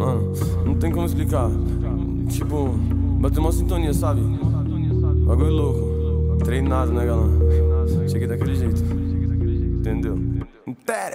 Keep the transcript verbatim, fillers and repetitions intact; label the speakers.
Speaker 1: Mano, não tem como explicar. Tipo, bateu uma sintonia, sabe? Bagulho louco. Treinado, né, galã? Cheguei daquele jeito. Entendeu? Império.